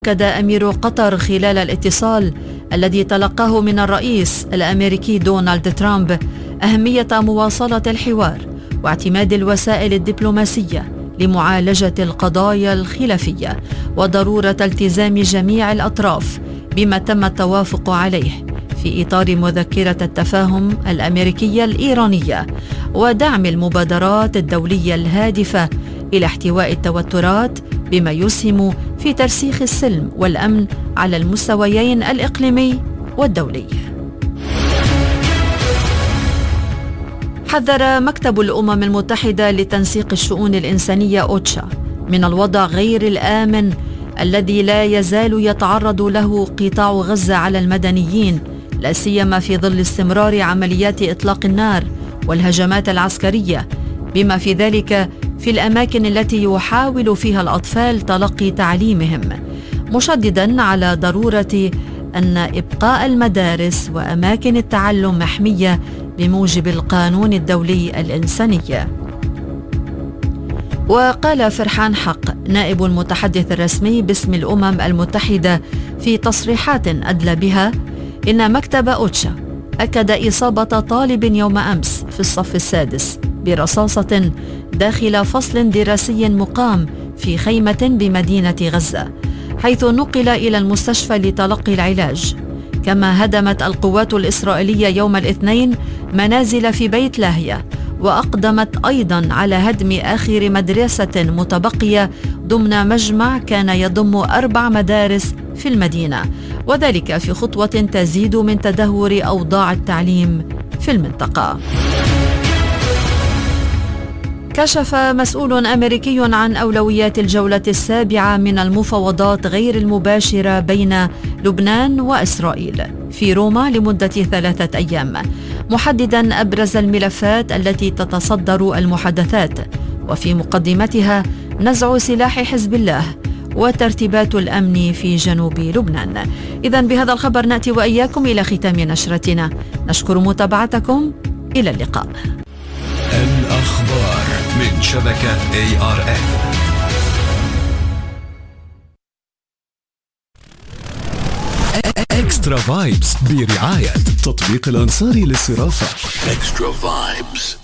أكد أمير قطر خلال الاتصال الذي تلقاه من الرئيس الأمريكي دونالد ترامب أهمية مواصلة الحوار واعتماد الوسائل الدبلوماسية لمعالجة القضايا الخلافية وضرورة التزام جميع الأطراف بما تم التوافق عليه في إطار مذكرة التفاهم الأمريكية الإيرانية ودعم المبادرات الدولية الهادفة إلى احتواء التوترات بما يسهم في ترسيخ السلم والأمن على المستويين الإقليمي والدولي. حذر مكتب الأمم المتحدة لتنسيق الشؤون الإنسانية أوتشا من الوضع غير الآمن الذي لا يزال يتعرض له قطاع غزة على المدنيين، لا سيما في ظل استمرار عمليات إطلاق النار والهجمات العسكرية، بما في ذلك في الأماكن التي يحاول فيها الأطفال تلقي تعليمهم، مشدداً على ضرورة أن إبقاء المدارس وأماكن التعلم محمية بموجب القانون الدولي الإنساني. وقال فرحان حق نائب المتحدث الرسمي باسم الأمم المتحدة في تصريحات أدلى بها إن مكتب أوتشا أكد إصابة طالب يوم أمس في الصف السادس برصاصة داخل فصل دراسي مقام في خيمة بمدينة غزة، حيث نقل إلى المستشفى لتلقي العلاج. كما هدمت القوات الإسرائيلية يوم الاثنين منازل في بيت لاهيا، وأقدمت أيضا على هدم آخر مدرسة متبقية ضمن مجمع كان يضم 4 مدارس في المدينة، وذلك في خطوة تزيد من تدهور أوضاع التعليم في المنطقة. كشف مسؤول أمريكي عن أولويات الجولة السابعة من المفاوضات غير المباشرة بين لبنان وإسرائيل في روما لمدة 3 أيام، محددا أبرز الملفات التي تتصدر المحادثات، وفي مقدمتها نزع سلاح حزب الله وترتيبات الأمن في جنوب لبنان. إذن بهذا الخبر نأتي وإياكم إلى ختام نشرتنا، نشكر متابعتكم، إلى اللقاء. الأخبار من شبكة ARN. إكسترا فايبس برعاية تطبيق الأنصاري للصرافة. إكسترا فايبس.